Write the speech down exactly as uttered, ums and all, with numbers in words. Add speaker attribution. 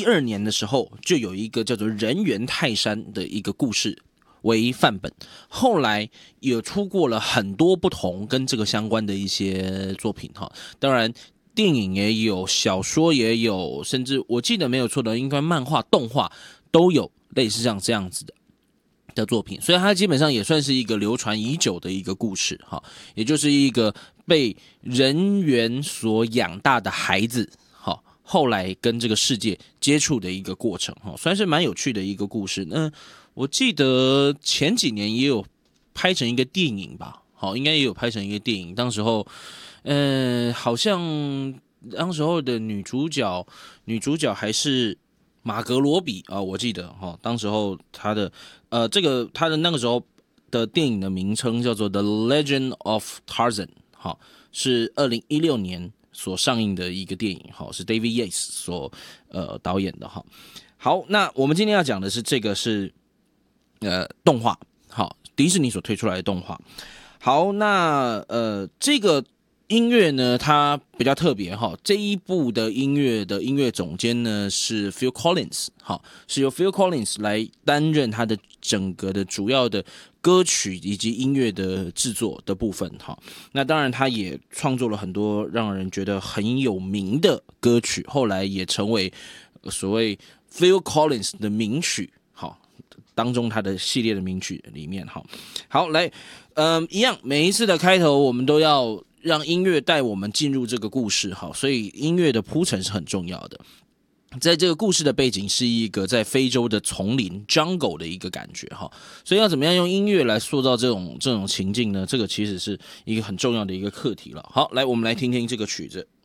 Speaker 1: 二年的时候，就有一个叫做人猿泰山的一个故事为范本，后来也出过了很多不同跟这个相关的一些作品哈。当然，电影也有，小说也有，甚至我记得没有错的，应该漫画、动画都有类似像这样子的。的作品，所以它基本上也算是一个流传已久的一个故事，哈，也就是一个被人猿所养大的孩子，哈，后来跟这个世界接触的一个过程，哈，算是蛮有趣的一个故事。那我记得前几年也有拍成一个电影吧，好，应该也有拍成一个电影。当时候，嗯、呃，好像当时候的女主角，女主角还是马格罗比啊，我记得哈，当时候她的呃，这个她的那个时候的电影的名称叫做《The Legend of Tarzan》，哈，是二零一六年所上映的一个电影，哈，是 David Yates 所呃导演的哈。好，那我们今天要讲的是这个是呃动画，好，迪士尼所推出来的动画。好，那呃这个。音乐呢，它比较特别哈。这一部的音乐的音乐总监呢是 Phil Collins， 好，是由 Phil Collins 来担任他的整个的主要的歌曲以及音乐的制作的部分哈。那当然，他也创作了很多让人觉得很有名的歌曲，后来也成为所谓 Phil Collins 的名曲，好，当中他的系列的名曲里面哈。好，来，嗯，一样，每一次的开头我们都要让音乐带我们进入这个故事，好，所以音乐的铺陈是很重要的。在这个故事的背景是一个在非洲的丛林 jungle 的一个感觉哈，所以要怎么样用音乐来塑造这种这种情境呢？这个其实是一个很重要的一个课题了。好，来我们来听听这个曲子。